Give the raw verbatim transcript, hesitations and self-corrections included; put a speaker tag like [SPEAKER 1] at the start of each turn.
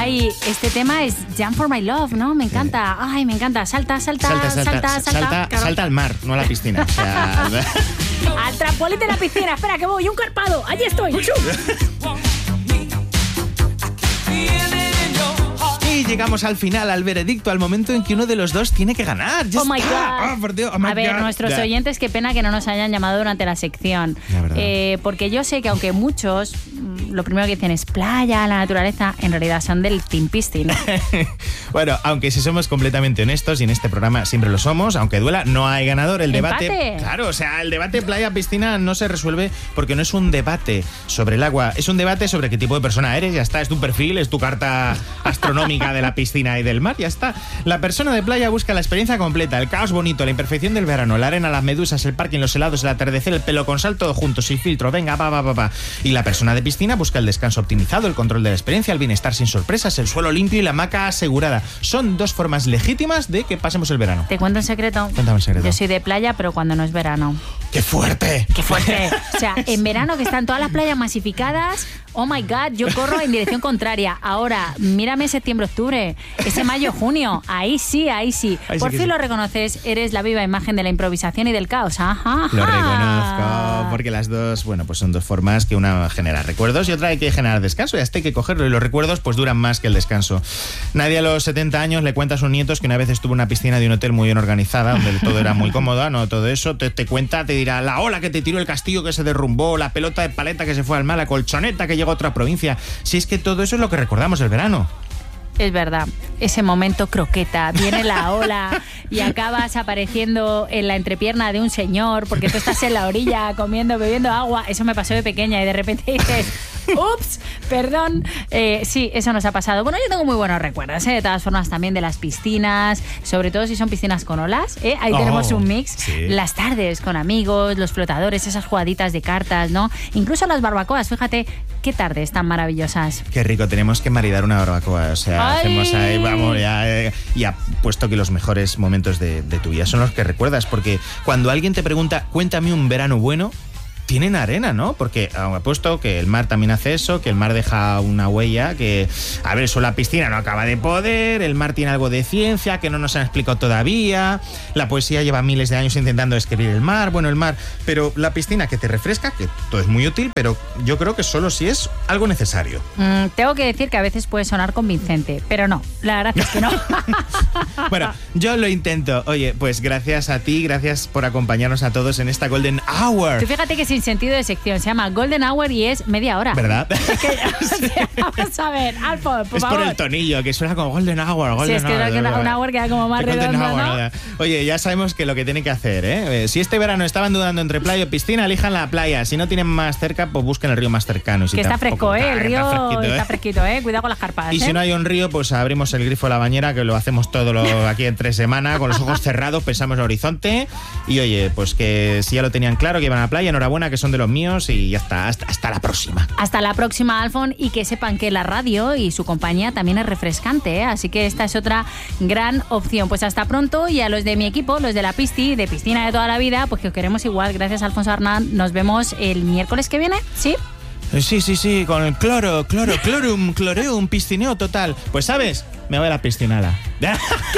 [SPEAKER 1] Ay, este tema es Jump for My Love, ¿no? Me encanta. Ay, me encanta. Salta, salta, salta, salta. Salta, salta,
[SPEAKER 2] salta,
[SPEAKER 1] claro.
[SPEAKER 2] salta al mar, no a la piscina. O sea,
[SPEAKER 1] al trampolín de la piscina. Espera, que voy. Un carpado. Allí estoy.
[SPEAKER 2] Y llegamos al final, al veredicto, al momento en que uno de los dos tiene que ganar. ¡Ya
[SPEAKER 1] oh my
[SPEAKER 2] está!
[SPEAKER 1] God.
[SPEAKER 2] Oh, por Dios. Oh my
[SPEAKER 1] a ver,
[SPEAKER 2] God.
[SPEAKER 1] nuestros
[SPEAKER 2] Ya.
[SPEAKER 1] oyentes, qué pena que no nos hayan llamado durante la sección.
[SPEAKER 2] La verdad.
[SPEAKER 1] Eh, porque yo sé que aunque muchos mm, lo primero que dicen es playa, la naturaleza, en realidad son del Team Piscina.
[SPEAKER 2] Bueno, aunque si somos completamente honestos, y en este programa siempre lo somos, aunque duela, no hay ganador. El
[SPEAKER 1] ¿Empate?
[SPEAKER 2] debate... Claro, o sea, el debate playa-piscina no se resuelve porque no es un debate sobre el agua, es un debate sobre qué tipo de persona eres, ya está, es tu perfil, es tu carta astronómica de la piscina y del mar, ya está. La persona de playa busca la experiencia completa, el caos bonito, la imperfección del verano, la arena, las medusas, el parking, los helados, el atardecer, el pelo con sal, todo junto, sin filtro, venga, va, va, va, va. Y la persona de piscina busca el descanso optimizado, el control de la experiencia, el bienestar sin sorpresas, el suelo limpio y la hamaca asegurada. Son dos formas legítimas de que pasemos el verano.
[SPEAKER 1] ¿Te cuento un secreto?
[SPEAKER 2] Cuéntame un secreto.
[SPEAKER 1] Yo soy de playa, pero cuando no es verano.
[SPEAKER 2] ¡Qué fuerte!
[SPEAKER 1] ¡Qué fuerte! O sea, en verano que están todas las playas masificadas, oh my God, yo corro en dirección contraria. Ahora, mírame septiembre-octubre, ese mayo-junio, ahí sí, ahí sí.
[SPEAKER 2] Ahí sí
[SPEAKER 1] Por
[SPEAKER 2] que
[SPEAKER 1] fin
[SPEAKER 2] sí.
[SPEAKER 1] lo reconoces, eres la viva imagen de la improvisación y del caos. Ajá, ajá.
[SPEAKER 2] Lo reconozco, porque las dos, bueno, pues son dos formas que una genera recuerdos y otra hay que generar descanso, y hasta hay que cogerlo, y los recuerdos pues duran más que el descanso. Nadie a los setenta años le cuenta a sus nietos que una vez estuvo en una piscina de un hotel muy bien organizada, donde todo era muy cómodo, no todo eso, te, te cuenta, te dirá la ola que te tiró, el castillo que se derrumbó, la pelota de paleta que se fue al mar, la colchoneta que llegó a otra provincia. Si es que todo eso es lo que recordamos del verano.
[SPEAKER 1] Es verdad, ese momento croqueta, viene la ola y acabas apareciendo en la entrepierna de un señor porque tú estás en la orilla comiendo, bebiendo agua. Eso me pasó de pequeña y de repente dices, ups, perdón. Eh, sí, eso nos ha pasado. Bueno, yo tengo muy buenos recuerdos, ¿eh? De todas formas también de las piscinas, sobre todo si son piscinas con olas, ¿eh? Ahí
[SPEAKER 2] Oh,
[SPEAKER 1] tenemos un mix.
[SPEAKER 2] sí.
[SPEAKER 1] Las tardes con amigos, los flotadores, esas jugaditas de cartas, ¿no? Incluso las barbacoas, fíjate, qué tardes tan maravillosas.
[SPEAKER 2] Qué rico, tenemos que maridar una barbacoa, o sea,
[SPEAKER 1] ¡Ay!
[SPEAKER 2] hacemos ahí, vamos, ya, eh, y apuesto que los mejores momentos de, de tu vida son los que recuerdas, porque cuando alguien te pregunta, cuéntame un verano bueno, tienen arena, ¿no? Porque ah, apuesto que el mar también hace eso, que el mar deja una huella, que, a ver, eso la piscina no acaba de poder, el mar tiene algo de ciencia que no nos han explicado todavía, la poesía lleva miles de años intentando escribir el mar, bueno, el mar, pero la piscina que te refresca, que todo es muy útil, pero yo creo que solo si es algo necesario.
[SPEAKER 1] Mm, tengo que decir que a veces puede sonar convincente, pero no, la verdad es que no.
[SPEAKER 2] Bueno, yo lo intento. Oye, pues gracias a ti, gracias por acompañarnos a todos en esta Golden Hour.
[SPEAKER 1] Tú fíjate que sin sentido de sección, se llama Golden Hour y es media hora.
[SPEAKER 2] ¿Verdad?
[SPEAKER 1] Es que, o sea, vamos a ver, Alfon, por
[SPEAKER 2] es
[SPEAKER 1] favor.
[SPEAKER 2] por el tonillo, que suena como Golden Hour, Golden
[SPEAKER 1] Sí, es que
[SPEAKER 2] Hour.
[SPEAKER 1] una, una hour queda como más
[SPEAKER 2] The Golden
[SPEAKER 1] redonda,
[SPEAKER 2] Hour,
[SPEAKER 1] ¿no?
[SPEAKER 2] ¿no? Oye, ya sabemos que lo que tienen que hacer, ¿eh? Si este verano estaban dudando entre playa o piscina, elijan la playa. Si no tienen más cerca, pues busquen el río más cercano. Y si
[SPEAKER 1] Que está
[SPEAKER 2] tampoco-
[SPEAKER 1] fresco, ¿eh? El
[SPEAKER 2] Ah,
[SPEAKER 1] río
[SPEAKER 2] está fresquito, ¿eh?
[SPEAKER 1] está fresquito, ¿eh? Cuidado con las carpas,
[SPEAKER 2] Y
[SPEAKER 1] ¿eh?
[SPEAKER 2] si no hay un río, pues abrimos el grifo de la bañera, que lo hacemos todo lo, aquí en tres semanas, con los ojos cerrados, pensamos en el horizonte. Y oye, pues que si ya lo tenían claro, que iban a la playa, enhorabuena, que son de los míos, y ya está, hasta, hasta la próxima.
[SPEAKER 1] Hasta la próxima, Alfon, y que sepan que la radio y su compañía también es refrescante, ¿eh? Así que esta es otra gran opción. Pues hasta pronto, y a los de mi equipo, los de la Pisti, de Piscina de toda la vida, pues que os queremos igual. Gracias, Alfonso Arnán. Nos vemos el miércoles que viene, ¿sí?
[SPEAKER 2] Sí, sí, sí, con el cloro, cloro, clorum, cloreum, piscineo total. Pues, ¿sabes? Me voy a la piscinala.